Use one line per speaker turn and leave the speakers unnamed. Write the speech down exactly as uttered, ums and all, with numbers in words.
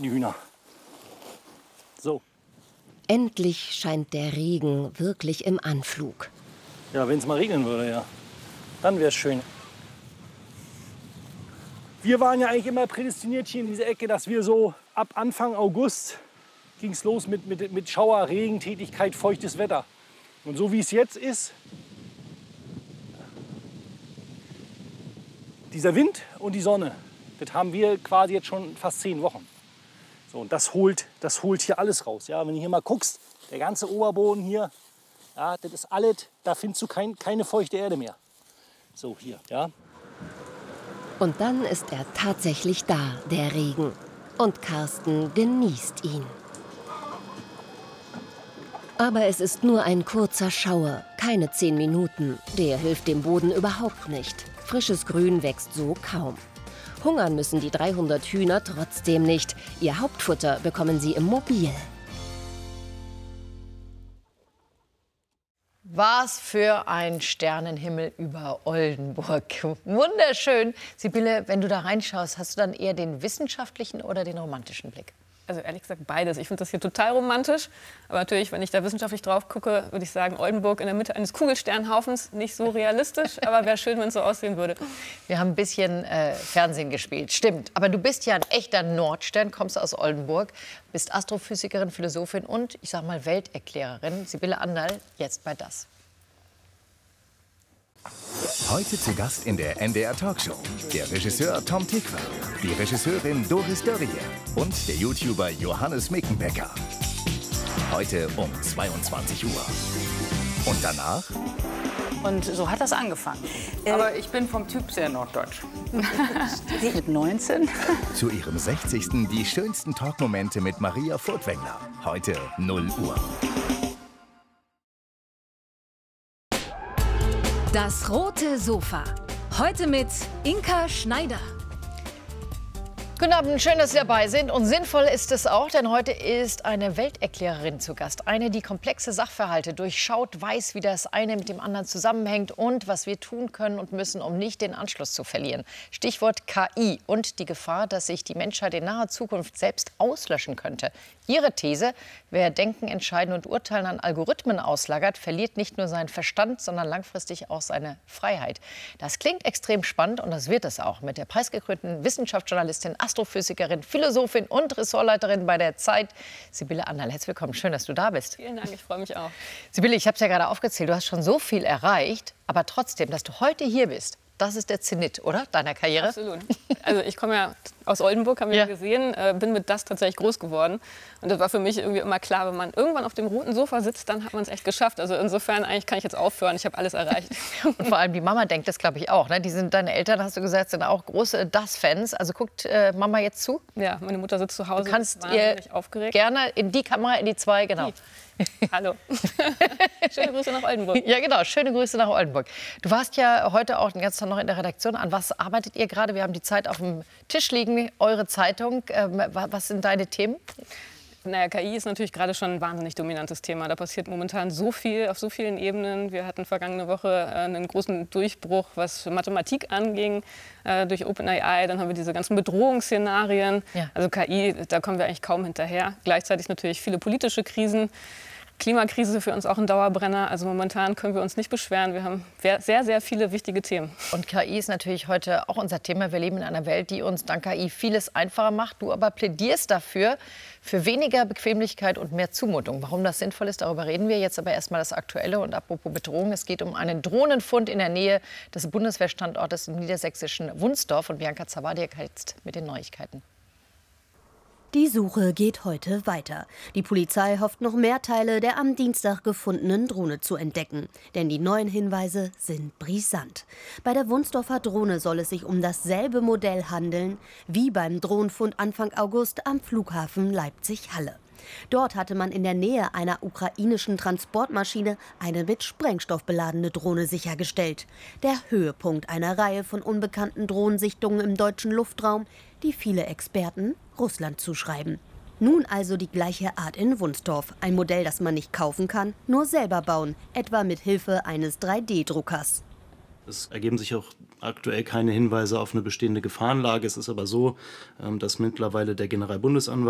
die Hühner. So.
Endlich scheint der Regen wirklich im Anflug.
Ja, wenn es mal regnen würde, ja. Dann wäre es schön. Wir waren ja eigentlich immer prädestiniert hier in dieser Ecke, dass wir so ab Anfang August ging es los mit, mit, mit Schauer, Regentätigkeit, feuchtes Wetter. Und so wie es jetzt ist, dieser Wind und die Sonne, das haben wir quasi jetzt schon fast zehn Wochen. So, und das holt, das holt hier alles raus. Ja, wenn du hier mal guckst, der ganze Oberboden hier, ja, das ist alles, da findest du kein, keine feuchte Erde mehr. So, hier, ja.
Und dann ist er tatsächlich da, der Regen. Und Carsten genießt ihn. Aber es ist nur ein kurzer Schauer, keine zehn Minuten. Der hilft dem Boden überhaupt nicht. Frisches Grün wächst so kaum. Hungern müssen die dreihundert Hühner trotzdem nicht. Ihr Hauptfutter bekommen sie im Mobil.
Was für ein Sternenhimmel über Oldenburg. Wunderschön. Sibylle, wenn du da reinschaust, hast du dann eher den wissenschaftlichen oder den romantischen Blick?
Also ehrlich gesagt beides. Ich finde das hier total romantisch. Aber natürlich, wenn ich da wissenschaftlich drauf gucke, würde ich sagen, Oldenburg in der Mitte eines Kugelsternhaufens. Nicht so realistisch, aber wäre schön, wenn es so aussehen würde.
Wir haben ein bisschen äh, Fernsehen gespielt, stimmt. Aber du bist ja ein echter Nordstern, kommst aus Oldenburg, bist Astrophysikerin, Philosophin und, ich sag mal, Welterklärerin. Sibylle Anderl, jetzt bei das.
Heute zu Gast in der N D R Talkshow der Regisseur Tom Tykwer, die Regisseurin Doris Dörrie und der YouTuber Johannes Mickenbecker. Heute um zweiundzwanzig Uhr. Und danach?
Und so hat das angefangen. Aber ich bin vom Typ sehr norddeutsch. Mit neunzehn.
Zu ihrem sechzigsten die schönsten Talkmomente mit Maria Furtwängler. Heute null Uhr.
Das rote Sofa. Heute mit Inka Schneider.
Guten Abend, schön, dass Sie dabei sind. Und sinnvoll ist es auch, denn heute ist eine Welterklärerin zu Gast. Eine, die komplexe Sachverhalte durchschaut, weiß, wie das eine mit dem anderen zusammenhängt und was wir tun können und müssen, um nicht den Anschluss zu verlieren. Stichwort K I und die Gefahr, dass sich die Menschheit in naher Zukunft selbst auslöschen könnte. Ihre These: Wer Denken, Entscheiden und Urteilen an Algorithmen auslagert, verliert nicht nur seinen Verstand, sondern langfristig auch seine Freiheit. Das klingt extrem spannend und das wird es auch mit der preisgekrönten Wissenschaftsjournalistin, Astrophysikerin, Philosophin und Ressortleiterin bei der Zeit, Sibylle Anderl. Herzlich willkommen, schön, dass du da bist.
Vielen Dank, ich freue mich auch.
Sibylle, ich habe es ja gerade aufgezählt, du hast schon so viel erreicht, aber trotzdem, dass du heute hier bist, das ist der Zenit, oder, deiner Karriere?
Absolut. Also ich komme ja aus Oldenburg, haben wir ja gesehen, äh, bin mit das tatsächlich groß geworden. Und das war für mich irgendwie immer klar, wenn man irgendwann auf dem roten Sofa sitzt, dann hat man es echt geschafft. Also insofern eigentlich kann ich jetzt aufhören, ich habe alles erreicht.
Und vor allem die Mama denkt das, glaube ich, auch. Ne? Die sind, deine Eltern, hast du gesagt, sind auch große das-Fans. Also guckt äh, Mama jetzt zu?
Ja, meine Mutter sitzt zu Hause,
du kannst
ihr
aufgeregt. Gerne in die Kamera, in die zwei, genau.
Die. Hallo. Schöne Grüße nach Oldenburg.
Ja, genau. Schöne Grüße nach Oldenburg. Du warst ja heute auch den ganzen Tag noch in der Redaktion. An was arbeitet ihr gerade? Wir haben die Zeit auf dem Tisch liegen, eure Zeitung. Ähm, was sind deine Themen?
Naja, K I ist natürlich gerade schon ein wahnsinnig dominantes Thema. Da passiert momentan so viel auf so vielen Ebenen. Wir hatten vergangene Woche äh, einen großen Durchbruch, was Mathematik anging, äh, durch OpenAI. Dann haben wir diese ganzen Bedrohungsszenarien. Ja. Also K I, da kommen wir eigentlich kaum hinterher. Gleichzeitig natürlich viele politische Krisen. Klimakrise für uns auch ein Dauerbrenner. Also momentan können wir uns nicht beschweren. Wir haben sehr, sehr viele wichtige Themen.
Und K I ist natürlich heute auch unser Thema. Wir leben in einer Welt, die uns dank K I vieles einfacher macht. Du aber plädierst dafür, für weniger Bequemlichkeit und mehr Zumutung. Warum das sinnvoll ist, darüber reden wir. Jetzt aber erstmal das Aktuelle. Und apropos Bedrohung, es geht um einen Drohnenfund in der Nähe des Bundeswehrstandortes im niedersächsischen Wunsdorf. Und Bianca Zawadiak jetzt mit den Neuigkeiten.
Die Suche geht heute weiter. Die Polizei hofft, noch mehr Teile der am Dienstag gefundenen Drohne zu entdecken. Denn die neuen Hinweise sind brisant. Bei der Wunsdorfer Drohne soll es sich um dasselbe Modell handeln wie beim Drohnenfund Anfang August am Flughafen Leipzig-Halle. Dort hatte man in der Nähe einer ukrainischen Transportmaschine eine mit Sprengstoff beladene Drohne sichergestellt. Der Höhepunkt einer Reihe von unbekannten Drohnensichtungen im deutschen Luftraum, die viele Experten Russland zuschreiben. Nun also die gleiche Art in Wunsdorf. Ein Modell, das man nicht kaufen kann, nur selber bauen, etwa mit Hilfe eines drei D Druckers.
Es ergeben sich auch aktuell keine Hinweise auf eine bestehende Gefahrenlage. Es ist aber so, dass mittlerweile der Generalbundesanwalt